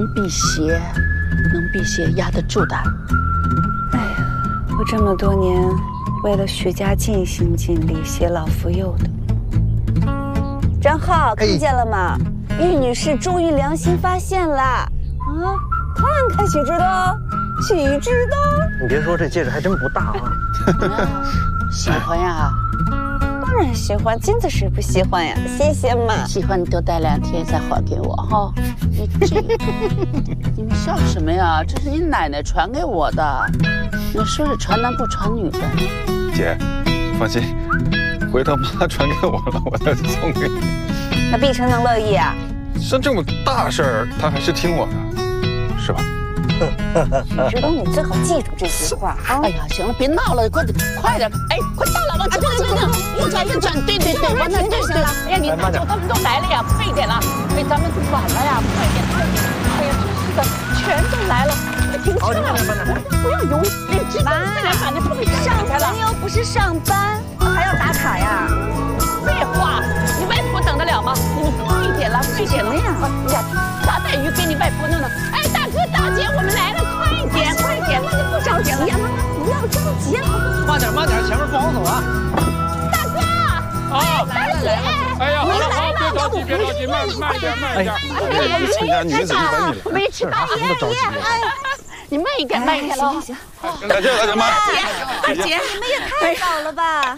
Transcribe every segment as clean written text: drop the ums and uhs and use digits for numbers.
辟邪，能辟邪压得住的。 哎呀，我这么多年为了许家尽心尽力写老福佑的。张浩，看见了吗？玉女士终于良心发现了啊！看看许知道，许知道。 你别说，这戒指还真不大啊。 喜欢呀？ 当然喜欢，金子谁不喜欢呀？谢谢嘛。 喜欢你多戴2天再还给我哈。你这，你们笑什么呀？这是你奶奶传给我的。你说是传男不传女的。 姐，放心，回头妈传给我了，我再送给你。 那碧城能乐意啊？ 像这么大事儿，他还是听我的，是吧？ 许知道，你最好记住这句话啊！ 哎呀，行了，别闹了，快点，快点！哎，快到了，往这边，右转，右转，对，往那对上了。哎呀，你大舅他们都来了呀，快一点了！哎，咱们晚了呀，快点！哎呀，真是的，全都来了，快停车了！不要犹豫，自然把那车给上开了。 上班又不是上班，还要打卡呀？ 废话，你外婆等得了吗？你们快一点了，快点了呀！哎呀，炸带鱼给你外婆弄的。哎，大哥大姐，我们来了，快一点，快一点！不着急呀，妈妈不要着急啊！ 慢点，前面不好走啊！ 大哥， 啊， 大姐， 哎呀，好了，别着急，慢点。 哎呀，亲家女子100米了， 没吃到啥都着急。 你慢一点了。 行， 来这妈， 大姐， 你们也太早了吧？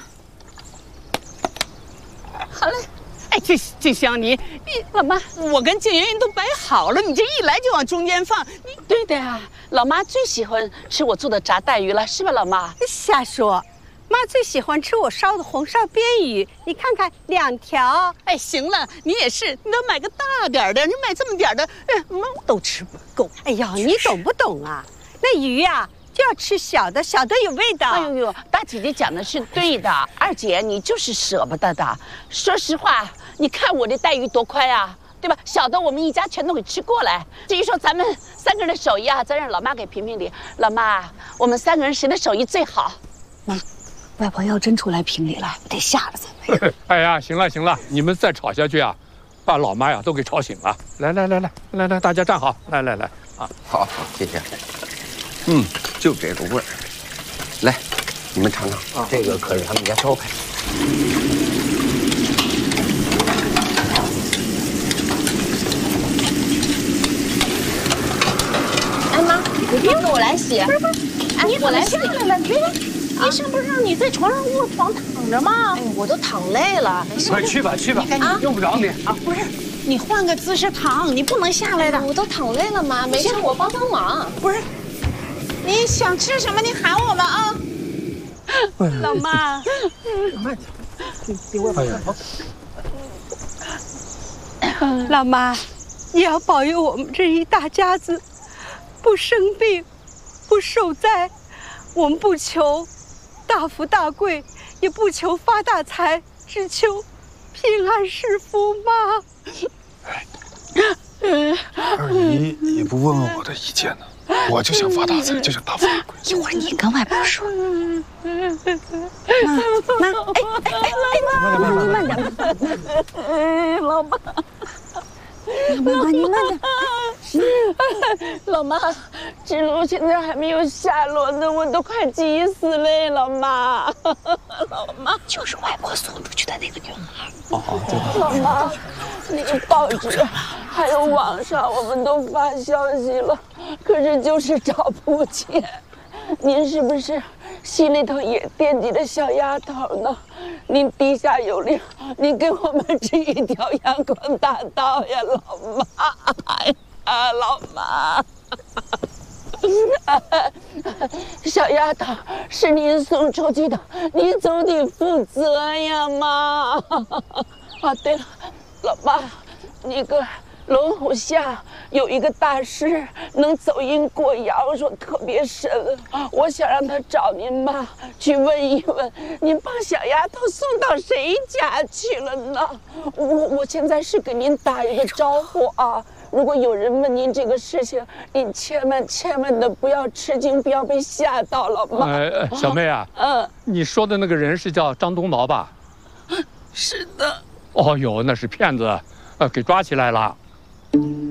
好嘞。哎，这香你老妈，我跟静云都摆好了，你这一来就往中间放，你对的呀。老妈最喜欢吃我做的炸带鱼了，是吧，老妈？ 瞎说，妈最喜欢吃我烧的红烧鳊鱼，你看看2条。 哎，行了，你也是，你得买个大点的，你买这么点的，妈都吃不够。 哎呀，你懂不懂啊？那鱼呀，就要吃小的，小的有味道。 哎呦，大姐姐讲的是对的，二姐你就是舍不得的。说实话，你看我这带鱼多快啊，对吧？小的我们一家全都给吃过来。至于说咱们3个人的手艺啊，咱让老妈给评评理。老妈，我们3个人谁的手艺最好？ 妈，外婆要真出来评理了，得吓着咱们。 哎呀，行了，你们再吵下去啊，把老妈呀都给吵醒了。来，大家站好，来啊！ 好，谢谢。就这个味儿。来，你们尝尝，这个可是他们家招牌。 哎妈，你别给我来洗，哎，我来洗。医生不是让你在床上卧床躺着吗？ 哎，我都躺累了。 快去吧，用不着你啊。 不是，你换个姿势躺，你不能下来的。 我都躺累了，妈，没事，我帮忙。 不是，你想吃什么？你喊我们啊。老妈， 慢点，别外婆老妈，你要保佑我们这一大家子不生病，不受灾。我们不求大富大贵，也不求发大财，只求平安是福嘛。 二姨也不问问我的意见呢，我就想发大财，就想大富大贵。 一会儿你跟外婆说。妈，你慢点。 老妈。 妈，你慢点。 老妈，志路现在还没有下落呢，我都快急死了，老妈。老妈， 就是外婆送出去的那个女孩。 对。 老妈，那个报纸还有网上我们都发消息了，可是就是找不见。您是不是心里头也惦记着小丫头呢？您地下有灵，您给我们指一条阳光大道呀，老妈！老妈，小丫头是您送出去的，您总得负责呀，妈！啊，对了，老妈，那个龙虎巷有一个大师能走阴过阳，说特别神，我想让他找您妈去问一问，您把小丫头送到谁家去了呢？我现在是给您打一个招呼啊，如果有人问您这个事情，您千万的不要吃惊，不要被吓到了吗？ 小妹啊，你说的那个人是叫张东毛吧？ 是的。 哦呦，那是骗子，给抓起来了。